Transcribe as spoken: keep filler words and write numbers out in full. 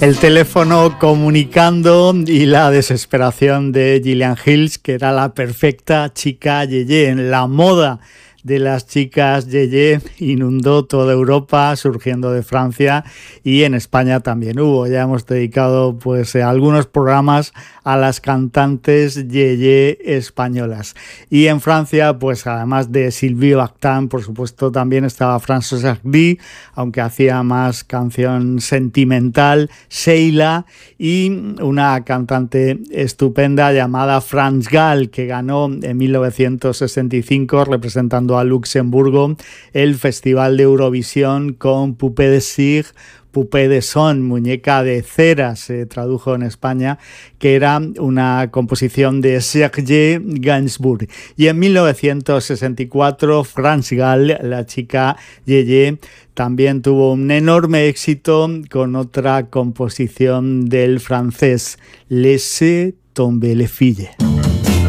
El teléfono comunicando y la desesperación de Gillian Hills, que era la perfecta chica Yeye. En la moda de las chicas Yeye inundó toda Europa, surgiendo de Francia, y en España también hubo. Ya hemos dedicado pues algunos programas a las cantantes Yeye españolas. Y en Francia, pues además de Sylvie Vartan, por supuesto también estaba Françoise Hardy, aunque hacía más canción sentimental, Sheila, y una cantante estupenda llamada France Gall, que ganó en mil novecientos sesenta y cinco representando a Luxemburgo el Festival de Eurovisión con Poupée de cire, Poupée de son, muñeca de cera, se tradujo en España, que era una composición de Serge Gainsbourg. Y en mil novecientos sesenta y cuatro, France Gall, la chica Yeye, también tuvo un enorme éxito con otra composición del francés, Laissez tomber les filles.